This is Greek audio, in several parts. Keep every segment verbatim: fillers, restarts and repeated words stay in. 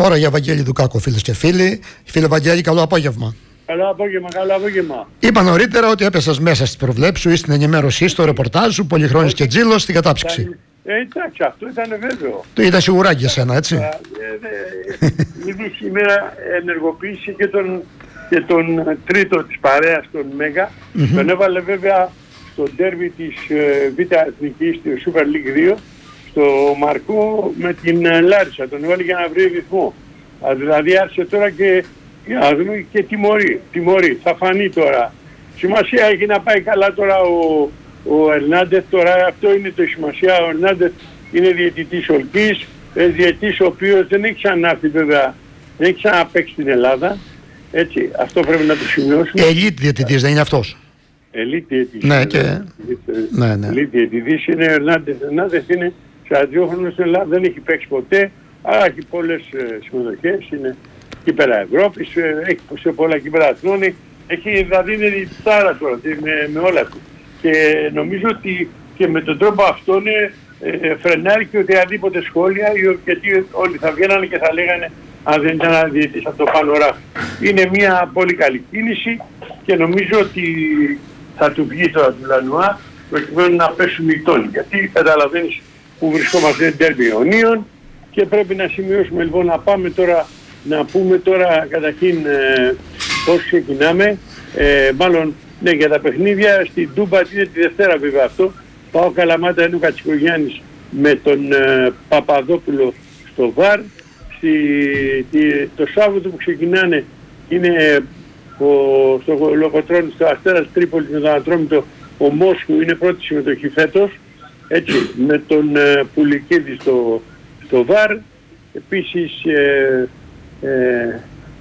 Ώρα για Βαγγέλη Δουκάκο, φίλες και φίλοι. Φίλε Βαγγέλη, καλό απόγευμα. Καλό απόγευμα, καλό απόγευμα. Είπα νωρίτερα ότι έπεσες μέσα στις προβλέψεις σου ή στην ενημέρωσή, στο ρεπορτάζ σου, Πολυχρόνης και Τζίλος, στην κατάψυξη. Ε, εντάξει, αυτό ήταν βέβαιο. Το ήταν σιγουράκι για σένα, έτσι. Ε, ε, ε, ήδη σήμερα ενεργοποίησε και τον, και τον τρίτο της παρέας, τον Μέγα. Mm-hmm. Τον έβαλε βέβαια στο ντέρμπι της ε, Β' Εθνικής, του Super League δύο, στο Μαρκό με την ε, Λάρισα. Τον έβαλε για να βρει ρυθμό. Α, δηλαδή άρχισε τώρα και, για, και τιμωρεί, τιμωρεί. Θα φανεί τώρα. Σημασία έχει να πάει καλά τώρα ο, ο Ερνάντεθ. Τώρα αυτό είναι το σημασία. Ο Ερνάντεθ είναι διαιτητής Ολκής. Διαιτητής ο οποίος δεν έχει ξανάρθει βέβαια. Δεν έχει ξαναπαίξει στην Ελλάδα. Έτσι, αυτό πρέπει να το σημειώσουμε. Ελίτ διαιτητής δεν είναι αυτός. Ελίτ διαιτητής. Ναι, και... ναι, ναι. Ελίτ διαιτητής είναι ο Ερνάντεθ. Ο Ερνάντεθ είναι σαράντα δύο χρόνων στην Ελλάδα. Δεν έχει παίξει ποτέ. Αλλά έχει πολλές ε, συμμετοχές. Είναι κύπερα Ευρώπης. Ε, έχει σε πολλά κύπερα εθνών. Έχει, δηλαδή είναι διαιτητάρα τώρα με, με όλα του. Και νομίζω ότι και με τον τρόπο αυτόν ε, φρενάρει και οποιαδήποτε σχόλια, γιατί όλοι θα βγαίνανε και θα λέγανε αν δεν ήταν διαιτητής από το πάνω ράφι. Είναι μια πολύ καλή κίνηση και νομίζω ότι θα του βγει τώρα του Λανουά προκειμένου να πέσουν οι τόνοι. Γιατί καταλαβαίνεις που βρισκόμαστε ντέρμπι Ιωνίων και πρέπει να σημειώσουμε λοιπόν να πάμε τώρα να πούμε τώρα καταρχήν ε, πώς ξεκινάμε. Ε, μάλλον ναι, για τα παιχνίδια στην Τούμπα είναι τη Δευτέρα βέβαια αυτό. Πάω Καλαμάτα είναι ο Κατσικογιάννης με τον ε, Παπαδόπουλο στο ΒΑΡ. Στη, τη, το Σάββατο που ξεκινάνε είναι ο, στο Λοκοτρώνη, στο Αστέρας Τρίπολης με τον Ατρόμητο, ο Μόσχου είναι πρώτη συμμετοχή φέτος. Έτσι, με τον ε, Πουλικίδη στο, στο ΒΑΡ. Επίσης ε, ε,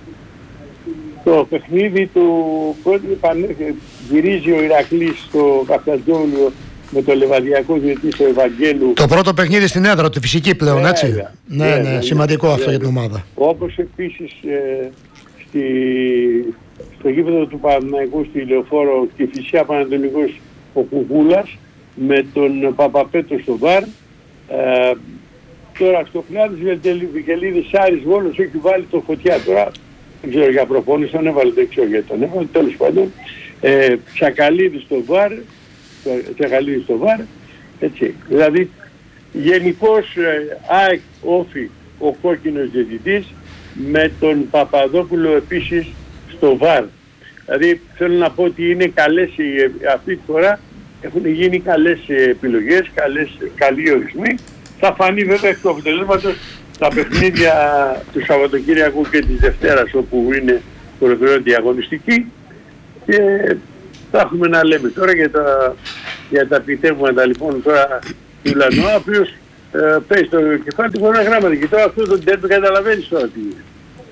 το παιχνίδι του πρώτου γυρίζει ο Ηρακλής στο Καφτατζόλιο με το λεβαδιακό διαιτητή στο Ευαγγέλου. Το πρώτο παιχνίδι στην έδρα του, φυσική πλέον, έτσι. Yeah, ναι, yeah, ναι, yeah, σημαντικό yeah, αυτό yeah, για την ομάδα. Όπως επίσης ε, στη, στο γήπεδο του Παναθηναϊκού στη Λεωφόρο και Φυσιά Πανατολικός ο Κουκούλας με τον Παπαπέτρο στο ΒΑΡ. Ε, τώρα στο Κλάδης Βικελίδης Άρης Βόλος έχει βάλει το Φωτιά τώρα. Δεν ξέρω για προπόνηση, τον έβαλε, δεν ξέρω γιατί τον έβαλε, τέλος πάντων. Ε, Τσακαλίδη στο ΒΑΡ, Τσακαλίδη στο ΒΑΡ, έτσι. Δηλαδή, γενικώς ε, ΑΕΚ Όφη ο κόκκινος διαιτητής με τον Παπαδόπουλο επίσης στο ΒΑΡ. Δηλαδή, θέλω να πω ότι είναι καλές, αυτή τη φορά έχουν γίνει καλές επιλογές, καλές, καλοί ορισμοί. Θα φανεί βέβαια εκ του αποτελέσματος τα παιχνίδια του Σαββατοκύριακου και της Δευτέρας όπου είναι ολοκληρωτική αγωνιστική και θα έχουμε να λέμε τώρα για τα, για τα επιτεύγματα λοιπόν τώρα του Λανουά, ο οποίος ε, παίζει το κεφάλι του χωρίς γράμματα και τώρα αυτό το τέρπι καταλαβαίνεις τώρα τι είναι.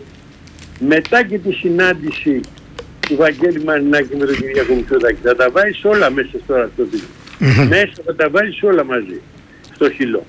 Μετά και τη συνάντηση του Βαγγέλη Μαρινάκη με τον Κυριακό Μητσοτάκη θα τα βάζεις όλα μέσα τώρα αυτό το mm-hmm. Μέσα θα τα βάζεις όλα μαζί στο χειλό.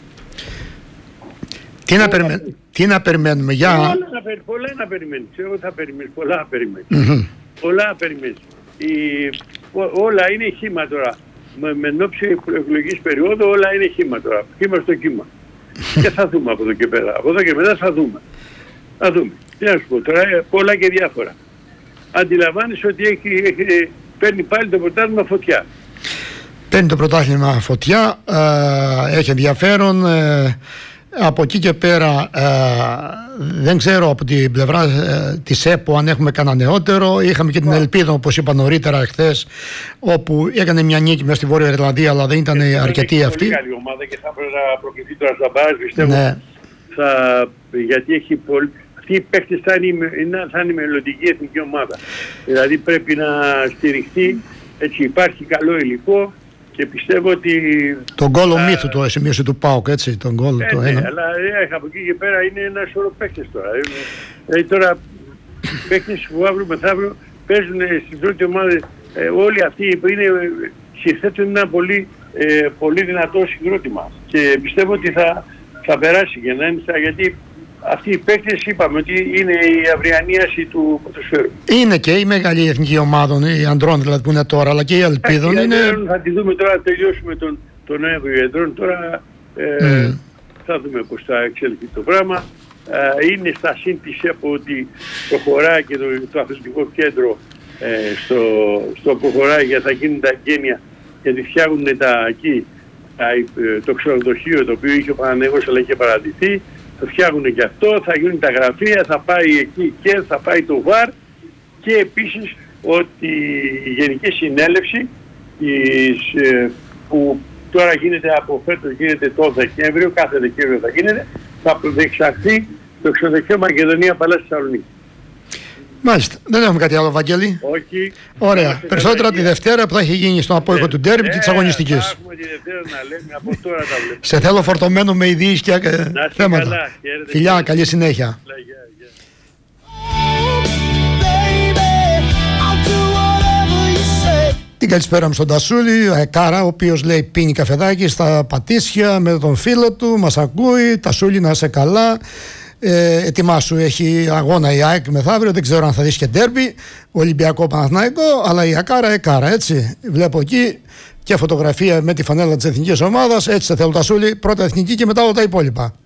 Τι να, περιμέ... Τι να περιμένουμε για... Πολλά να, περι... πολλά να περιμένεις, εγώ θα περιμένεις, πολλά να περιμένεις. Mm-hmm. Πολλά να περιμένεις. Η... Όλα είναι χύμα τώρα. Με, με νόψη εκλογικής περίοδου όλα είναι χύμα τώρα. Χύμα στο κύμα. Και θα δούμε από εδώ και πέρα. Από εδώ και μετά θα δούμε. Θα δούμε. Τι να σου πω τώρα, πολλά και διάφορα. Αντιλαμβάνεις ότι έχει, έχει, παίρνει πάλι το πρωτάθλημα φωτιά. Παίρνει το πρωτάθλημα φωτιά, ε, έχει ενδιαφέρον. Ε, από εκεί και πέρα ε, δεν ξέρω από την πλευρά ε, της ΕΠΟ αν έχουμε κανένα νεότερο. Είχαμε και την ελπίδα, όπως είπα νωρίτερα εχθές, όπου έκανε μια νίκη μέσα στη Βόρεια Ιρλανδία, αλλά δεν ήταν ε, αρκετή αυτή. Είναι πολύ καλή ομάδα και θα πρέπει να προκληθεί τώρα στα μπάρ, πιστεύω. Ναι. Θα, γιατί έχει πολύ... Αυτοί οι παίκτες θα είναι, θα είναι μελλοντική εθνική ομάδα. Δηλαδή πρέπει να στηριχθεί, έτσι υπάρχει καλό υλικό. Και πιστεύω ότι... Τον γκολ ο Μύθου το σημείωσε του ΠΑΟΚ, έτσι, τον γκολ ε, το ναι, ένα. αλλά ε, από εκεί και πέρα είναι ένα σωρό παίκτες τώρα. Δηλαδή τώρα παίκτες που αύριο μεθαύριο παίζουν στην πρώτη ομάδα, ε, όλοι αυτοί που είναι, συθέτουν ένα πολύ, ε, πολύ δυνατό συγκρότημα. Και πιστεύω ότι θα, θα περάσει για να είναι στα, γιατί αυτοί οι παίκτες είπαμε ότι είναι η αυριανίαση του ποδοσφαίρου. Είναι και η μεγάλη εθνική ομάδα, οι αντρών δηλαδή που είναι τώρα, αλλά και η Ελπίδων είναι... Θα τη δούμε τώρα, θα τελειώσουμε τον, τον Νοέμβριο εντρών. Τώρα ε, mm. θα δούμε πώς θα εξελιχθεί το πράγμα. ε, είναι στα συν της ΕΠΟ ότι προχωράει και το, το αθλητικό κέντρο ε, στο, στο προχωράει για θα γίνουν τα εγγένεια γιατί φτιάχνουν τα εκεί τα, το ξενοδοχείο το οποίο είχε ο Παναθηναϊκός αλλά είχε παρατηθεί, θα φτιάχνουν και αυτό, θα γίνουν τα γραφεία, θα πάει εκεί και θα πάει το ΒΑΡ και επίσης ότι η Γενική Συνέλευση της, ε, που τώρα γίνεται από φέτος, γίνεται το Δεκέμβριο, κάθε Δεκέμβριο θα γίνεται, θα διεξαχθεί το ξενοδοχείο Μακεδονία Παλάς Θεσσαλονίκη. Μάλιστα. Δεν έχουμε κάτι άλλο, Βαγγέλη. Όχι. Ωραία. Περισσότερα τη Δευτέρα που θα έχει γίνει στον απόϊχο του ντέρμπι και της αγωνιστικής. Θα έχουμε τη Δευτέρα να λέμε, από τώρα τα βλέπουμε. Σε θέλω φορτωμένο με ειδήσεις και θέματα. Καλά. Φιλιά, καλή συνέχεια. Την καλησπέρα μου στον Τασούλη, ο Εκάρα, ο οποίος λέει πίνει καφεδάκι στα Πατήσια με τον φίλο του, μας ακούει. Τασούλη, να είσαι καλά. Ε, ετοιμάσου, έχει αγώνα η ΑΕΚ μεθαύριο, δεν ξέρω αν θα δεις και ντέρμπι, Ολυμπιακό Παναθηναϊκό, αλλά η Εκάρα, Εκάρα, έτσι. Βλέπω εκεί και φωτογραφία με τη φανέλα της εθνικής ομάδας, έτσι σε θέλω Τασούλη, πρώτα εθνική και μετά όλα τα υπόλοιπα.